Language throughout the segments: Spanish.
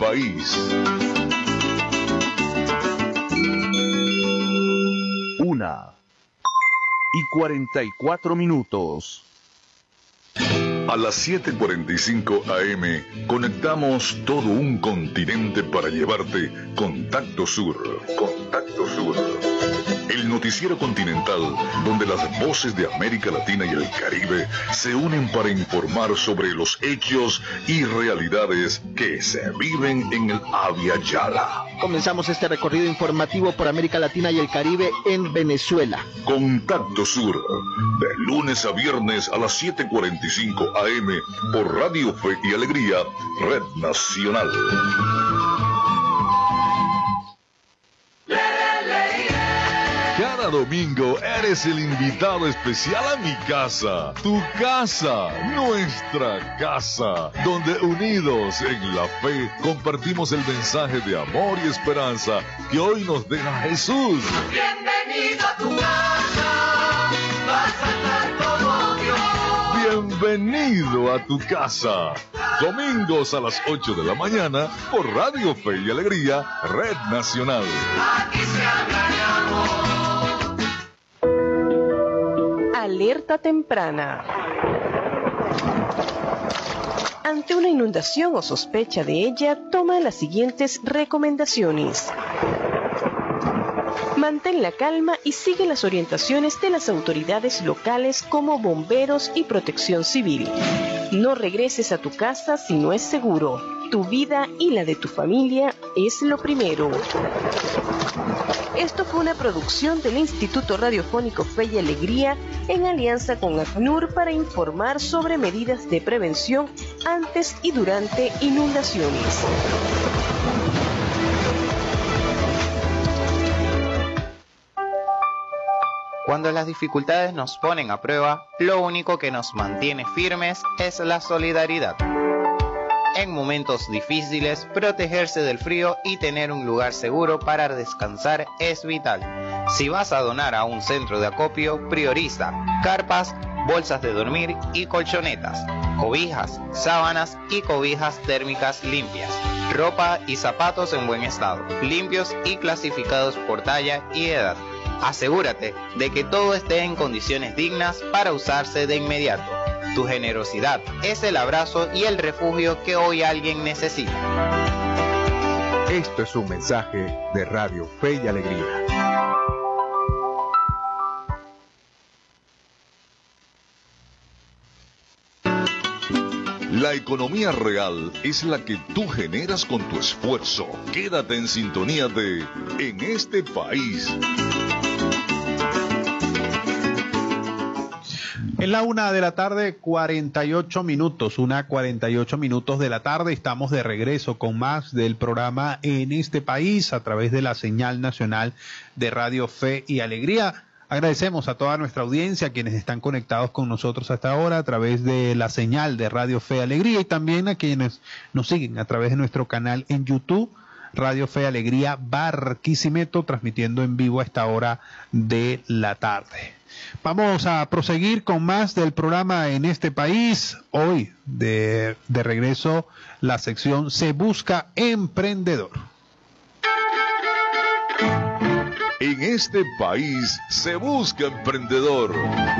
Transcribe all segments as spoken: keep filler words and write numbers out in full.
país. Una y cuarenta y cuatro minutos. A las siete cuarenta y cinco a eme conectamos todo un continente para llevarte Contacto Sur. Contacto Sur. El noticiero continental donde las voces de América Latina y el Caribe se unen para informar sobre los hechos y realidades que se viven en el Abya Yala. Comenzamos este recorrido informativo por América Latina y el Caribe en Venezuela. Contacto Sur, de lunes a viernes a las siete cuarenta y cinco a eme por Radio Fe y Alegría, Red Nacional. Cada domingo eres el invitado especial a mi casa, tu casa, nuestra casa, donde unidos en la fe compartimos el mensaje de amor y esperanza que hoy nos deja Jesús. Bienvenido a tu casa, vas a estar todo Dios. Bienvenido a tu casa. Domingos a las ocho de la mañana por Radio Fe y Alegría, Red Nacional. Aquí se habla de amor. Alerta temprana. Ante una inundación o sospecha de ella, toma las siguientes recomendaciones. Mantén la calma y sigue las orientaciones de las autoridades locales como bomberos y protección civil. No regreses a tu casa si no es seguro. Tu vida y la de tu familia es lo primero. Esto fue una producción del Instituto Radiofónico Fe y Alegría en alianza con ACNUR para informar sobre medidas de prevención antes y durante inundaciones. Cuando las dificultades nos ponen a prueba, lo único que nos mantiene firmes es la solidaridad. En momentos difíciles, protegerse del frío y tener un lugar seguro para descansar es vital. Si vas a donar a un centro de acopio, prioriza carpas, bolsas de dormir y colchonetas, cobijas, sábanas y cobijas térmicas limpias, ropa y zapatos en buen estado, limpios y clasificados por talla y edad. Asegúrate de que todo esté en condiciones dignas para usarse de inmediato. Tu generosidad es el abrazo y el refugio que hoy alguien necesita. Esto es un mensaje de Radio Fe y Alegría. La economía real es la que tú generas con tu esfuerzo. Quédate en sintonía de En este país. En la una de la tarde, cuarenta y ocho minutos, una cuarenta y ocho minutos de la tarde, estamos de regreso con más del programa En este país a través de la señal nacional de Radio Fe y Alegría. Agradecemos a toda nuestra audiencia, quienes están conectados con nosotros hasta ahora a través de la señal de Radio Fe y Alegría y también a quienes nos siguen a través de nuestro canal en YouTube, Radio Fe y Alegría Barquisimeto, transmitiendo en vivo a esta hora de la tarde. Vamos a proseguir con más del programa En este país. Hoy, de, de regreso, la sección Se Busca Emprendedor. En este país se busca emprendedor.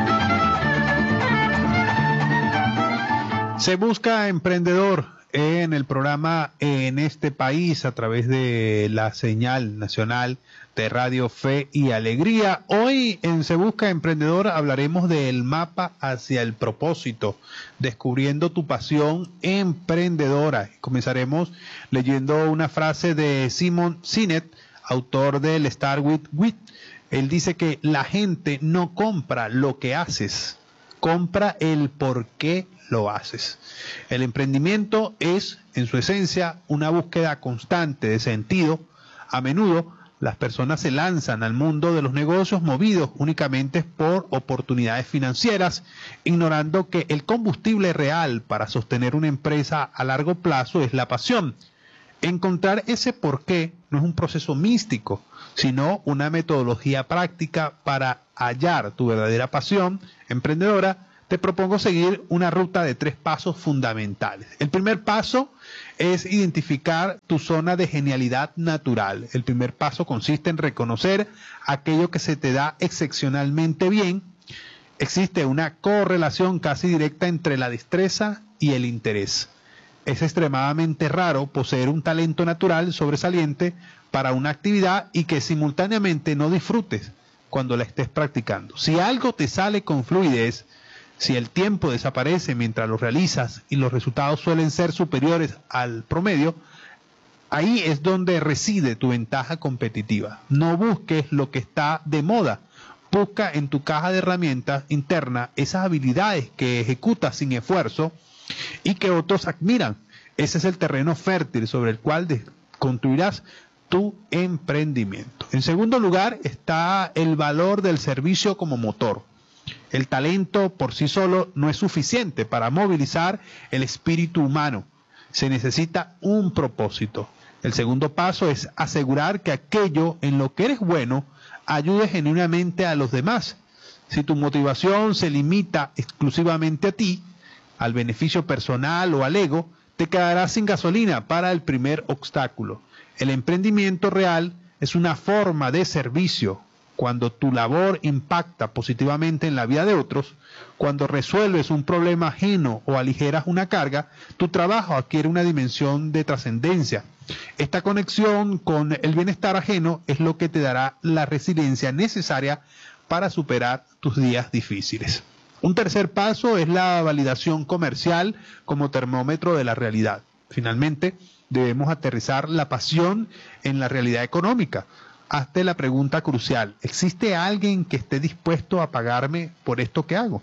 Se busca emprendedor en el programa En este país a través de la señal nacional de Radio Fe y Alegría. Hoy en Se Busca Emprendedor hablaremos del mapa hacia el propósito, descubriendo tu pasión emprendedora. Comenzaremos leyendo una frase de Simon Sinek, autor del Start with Wit. Él dice que la gente no compra lo que haces, compra el por qué lo haces. El emprendimiento es, en su esencia, una búsqueda constante de sentido. A menudo, las personas se lanzan al mundo de los negocios movidos únicamente por oportunidades financieras, ignorando que el combustible real para sostener una empresa a largo plazo es la pasión. Encontrar ese porqué no es un proceso místico, sino una metodología práctica para hallar tu verdadera pasión emprendedora, te propongo seguir una ruta de tres pasos fundamentales. El primer paso es identificar tu zona de genialidad natural. El primer paso consiste en reconocer aquello que se te da excepcionalmente bien. Existe una correlación casi directa entre la destreza y el interés. Es extremadamente raro poseer un talento natural sobresaliente para una actividad y que simultáneamente no disfrutes cuando la estés practicando. Si algo te sale con fluidez, si el tiempo desaparece mientras lo realizas y los resultados suelen ser superiores al promedio, ahí es donde reside tu ventaja competitiva. No busques lo que está de moda. Busca en tu caja de herramientas interna esas habilidades que ejecutas sin esfuerzo y que otros admiran. Ese es el terreno fértil sobre el cual construirás tu emprendimiento. En segundo lugar está el valor del servicio como motor. El talento por sí solo no es suficiente para movilizar el espíritu humano. Se necesita un propósito. El segundo paso es asegurar que aquello en lo que eres bueno ayude genuinamente a los demás. Si tu motivación se limita exclusivamente a ti, al beneficio personal o al ego, te quedarás sin gasolina para el primer obstáculo. El emprendimiento real es una forma de servicio. Cuando tu labor impacta positivamente en la vida de otros, cuando resuelves un problema ajeno o aligeras una carga, tu trabajo adquiere una dimensión de trascendencia. Esta conexión con el bienestar ajeno es lo que te dará la resiliencia necesaria para superar tus días difíciles. Un tercer paso es la validación comercial como termómetro de la realidad. Finalmente, debemos aterrizar la pasión en la realidad económica. Hazte la pregunta crucial: ¿existe alguien que esté dispuesto a pagarme por esto que hago?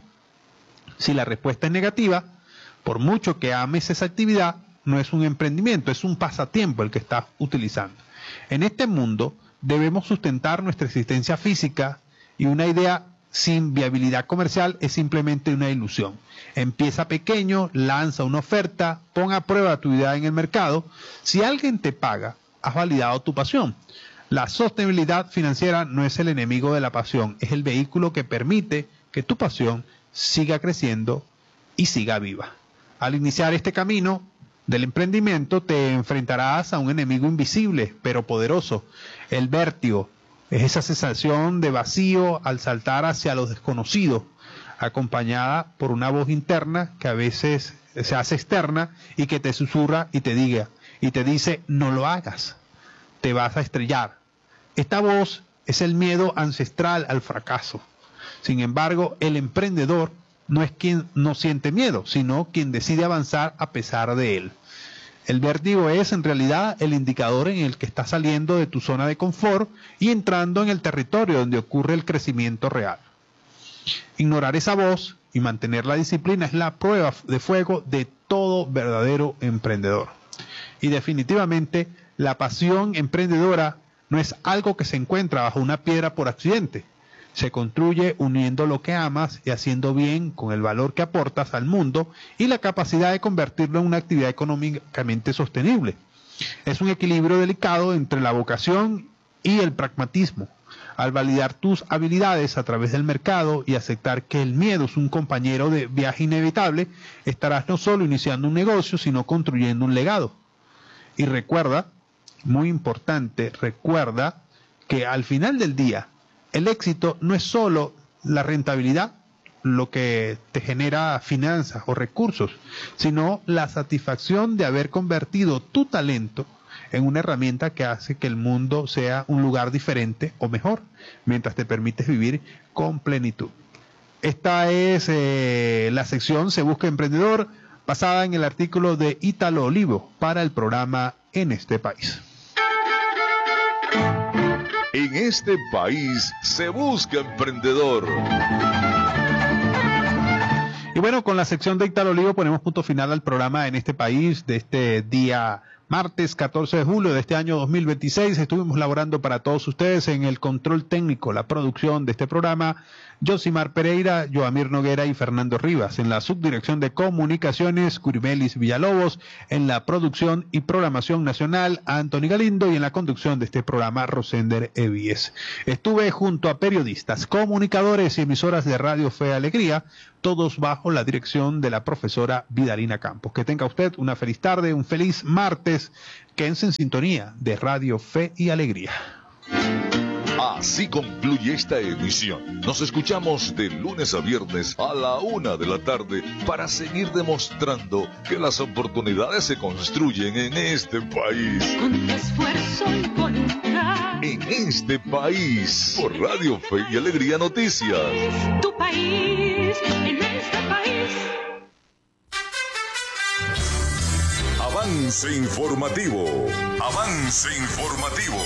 Si la respuesta es negativa, por mucho que ames esa actividad, no es un emprendimiento, es un pasatiempo el que estás utilizando. En este mundo debemos sustentar nuestra existencia física y una idea sin viabilidad comercial es simplemente una ilusión. Empieza pequeño, lanza una oferta, pon a prueba tu idea en el mercado. Si alguien te paga, has validado tu pasión. La sostenibilidad financiera no es el enemigo de la pasión, es el vehículo que permite que tu pasión siga creciendo y siga viva. Al iniciar este camino del emprendimiento te enfrentarás a un enemigo invisible pero poderoso, el vértigo. Es esa sensación de vacío al saltar hacia lo desconocido, acompañada por una voz interna que a veces se hace externa y que te susurra y te diga y te dice: no lo hagas, te vas a estrellar. Esta voz es el miedo ancestral al fracaso. Sin embargo, el emprendedor no es quien no siente miedo, sino quien decide avanzar a pesar de él. El vértigo es en realidad el indicador en el que estás saliendo de tu zona de confort y entrando en el territorio donde ocurre el crecimiento real. Ignorar esa voz y mantener la disciplina es la prueba de fuego de todo verdadero emprendedor. Y definitivamente la pasión emprendedora no es algo que se encuentra bajo una piedra por accidente. Se construye uniendo lo que amas y haciendo bien con el valor que aportas al mundo y la capacidad de convertirlo en una actividad económicamente sostenible. Es un equilibrio delicado entre la vocación y el pragmatismo. Al validar tus habilidades a través del mercado y aceptar que el miedo es un compañero de viaje inevitable, estarás no solo iniciando un negocio, sino construyendo un legado. Y recuerda, muy importante, recuerda que al final del día, el éxito no es solo la rentabilidad, lo que te genera finanzas o recursos, sino la satisfacción de haber convertido tu talento en una herramienta que hace que el mundo sea un lugar diferente o mejor, mientras te permites vivir con plenitud. Esta es eh, la sección Se Busca Emprendedor, basada en el artículo de Ítalo Olivo para el programa En Este País. En este país se busca emprendedor. Y bueno, con la sección de Ítalo Olivo ponemos punto final al programa En Este País de este día martes catorce de julio de este año dos mil veintiséis. Estuvimos laborando para todos ustedes en el control técnico, la producción de este programa, Josimar Pereira, Joamir Noguera y Fernando Rivas. En la subdirección de comunicaciones, Curimelis Villalobos. En la producción y programación nacional, Anthony Galindo. Y en la conducción de este programa, Rosender Evies. Estuve junto a periodistas, comunicadores y emisoras de Radio Fe y Alegría, todos bajo la dirección de la profesora Vidalina Campos. Que tenga usted una feliz tarde, un feliz martes. Quédense en sintonía de Radio Fe y Alegría. Así concluye esta emisión. Nos escuchamos de lunes a viernes a la una de la tarde para seguir demostrando que las oportunidades se construyen en este país. Con esfuerzo y voluntad. En este país, por Radio Fe y Alegría Noticias. Es tu país, en este país. Avance informativo. Avance informativo.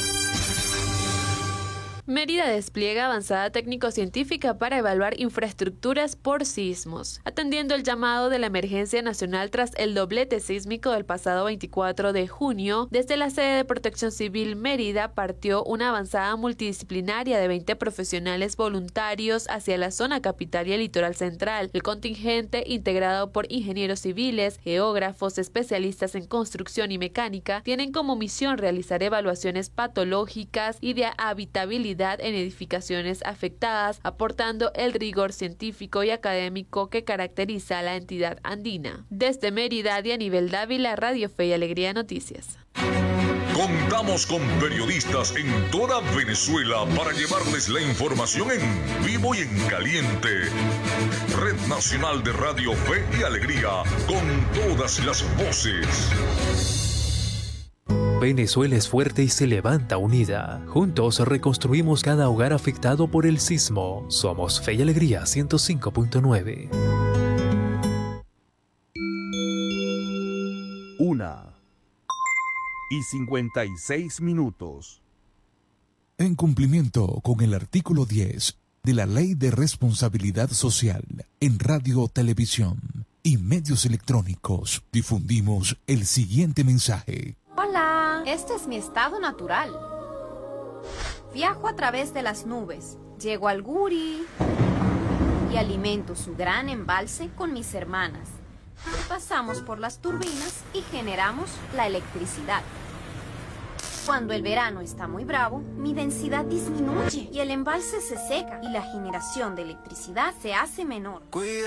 Mérida despliega avanzada técnico-científica para evaluar infraestructuras por sismos. Atendiendo el llamado de la emergencia nacional tras el doblete sísmico del pasado veinticuatro de junio, desde la sede de Protección Civil Mérida partió una avanzada multidisciplinaria de veinte profesionales voluntarios hacia la zona capital y el litoral central. El contingente, integrado por ingenieros civiles, geógrafos, especialistas en construcción y mecánica, tienen como misión realizar evaluaciones patológicas y de habitabilidad en edificaciones afectadas, aportando el rigor científico y académico que caracteriza a la entidad andina. Desde Mérida, Dianíbel Dávila, Radio Fe y Alegría Noticias. Contamos con periodistas en toda Venezuela para llevarles la información en vivo y en caliente. Red Nacional de Radio Fe y Alegría, con todas las voces. Venezuela es fuerte y se levanta unida. Juntos reconstruimos cada hogar afectado por el sismo. Somos Fe y Alegría ciento cinco punto nueve. Una y cincuenta y seis minutos. En cumplimiento con el artículo diez de la Ley de Responsabilidad Social en Radio, Televisión y Medios Electrónicos, difundimos el siguiente mensaje. Hola, este es mi estado natural. Viajo a través de las nubes, llego al Guri y alimento su gran embalse con mis hermanas. Pasamos por las turbinas y generamos la electricidad. Cuando el verano está muy bravo, mi densidad disminuye y el embalse se seca y la generación de electricidad se hace menor.